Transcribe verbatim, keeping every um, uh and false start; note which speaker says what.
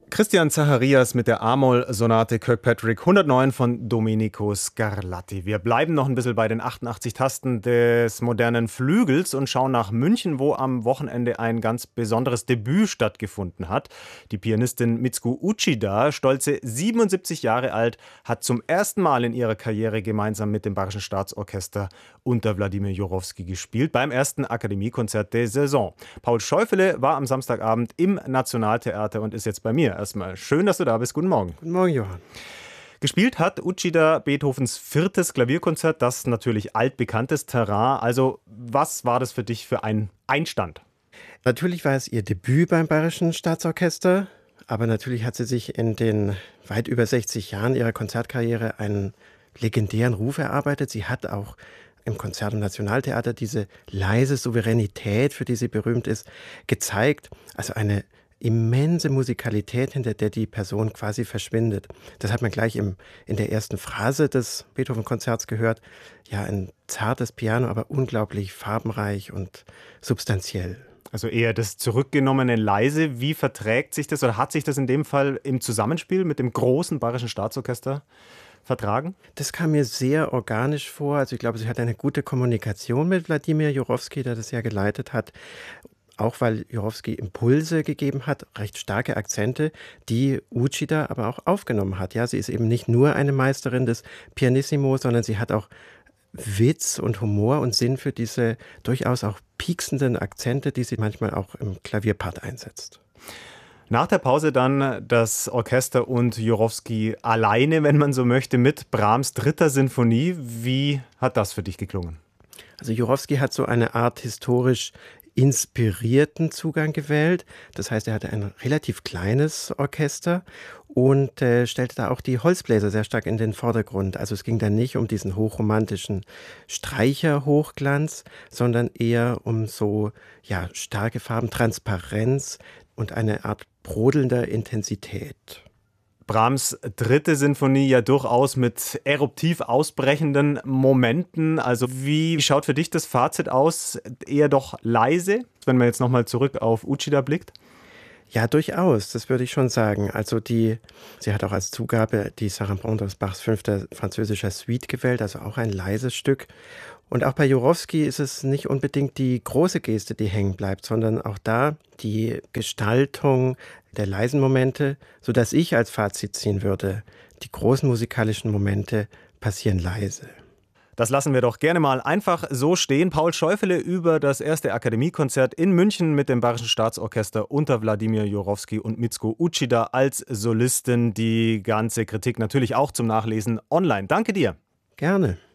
Speaker 1: Christian Zacharias mit der A-Moll-Sonate Kirkpatrick hundertneun von Domenico Scarlatti. Wir bleiben noch ein bisschen bei den achtundachtzig Tasten des modernen Flügels und schauen nach München, wo am Wochenende ein ganz besonderes Debüt stattgefunden hat. Die Pianistin Mitsuko Uchida, stolze siebenundsiebzig Jahre alt, hat zum ersten Mal in ihrer Karriere gemeinsam mit dem Bayerischen Staatsorchester unter Wladimir Jurowski gespielt, beim ersten Akademiekonzert der Saison. Paul Scheufele war am Samstagabend im Nationaltheater und ist jetzt bei mir. Erstmal schön, dass du da bist. Guten Morgen.
Speaker 2: Guten Morgen, Johann.
Speaker 1: Gespielt hat Uchida Beethovens viertes Klavierkonzert, das natürlich altbekanntes Terrain. Also was war das für dich für ein Einstand?
Speaker 2: Natürlich war es ihr Debüt beim Bayerischen Staatsorchester, aber natürlich hat sie sich in den weit über sechzig Jahren ihrer Konzertkarriere einen legendären Ruf erarbeitet. Sie hat auch im Konzert- und Nationaltheater diese leise Souveränität, für die sie berühmt ist, gezeigt. Also eine immense Musikalität, hinter der die Person quasi verschwindet. Das hat man gleich im, in der ersten Phrase des Beethoven-Konzerts gehört. Ja, ein zartes Piano, aber unglaublich farbenreich und substanziell.
Speaker 1: Also eher das zurückgenommene Leise. Wie verträgt sich das oder hat sich das in dem Fall im Zusammenspiel mit dem großen Bayerischen Staatsorchester vertragen?
Speaker 2: Das kam mir sehr organisch vor. Also ich glaube, sie hat eine gute Kommunikation mit Wladimir Jurowski, der das ja geleitet hat. Auch weil Jurowski Impulse gegeben hat, recht starke Akzente, die Uchida aber auch aufgenommen hat. Ja, sie ist eben nicht nur eine Meisterin des Pianissimo, sondern sie hat auch Witz und Humor und Sinn für diese durchaus auch pieksenden Akzente, die sie manchmal auch im Klavierpart einsetzt.
Speaker 1: Nach der Pause dann das Orchester und Jurowski alleine, wenn man so möchte, mit Brahms' dritter Sinfonie. Wie hat das für dich geklungen?
Speaker 2: Also Jurowski hat so eine Art historisch inspirierten Zugang gewählt. Das heißt, er hatte ein relativ kleines Orchester und äh, stellte da auch die Holzbläser sehr stark in den Vordergrund. Also es ging dann nicht um diesen hochromantischen Streicher-Hochglanz, sondern eher um so ja, starke Farben, Transparenz und eine Art brodelnder Intensität.
Speaker 1: Brahms dritte Sinfonie ja durchaus mit eruptiv ausbrechenden Momenten. Also wie schaut für dich das Fazit aus? Eher doch leise, wenn man jetzt nochmal zurück auf Uchida blickt?
Speaker 2: Ja, durchaus, das würde ich schon sagen. Also die, sie hat auch als Zugabe die Sarabande aus Bachs fünfter französischer Suite gewählt, also auch ein leises Stück. Und auch bei Jurowski ist es nicht unbedingt die große Geste, die hängen bleibt, sondern auch da die Gestaltung der leisen Momente, sodass ich als Fazit ziehen würde, die großen musikalischen Momente passieren leise.
Speaker 1: Das lassen wir doch gerne mal einfach so stehen. Paul Scheufele über das erste Akademiekonzert in München mit dem Bayerischen Staatsorchester unter Wladimir Jurowski und Mitsuko Uchida als Solistin. Die ganze Kritik natürlich auch zum Nachlesen online. Danke dir.
Speaker 2: Gerne.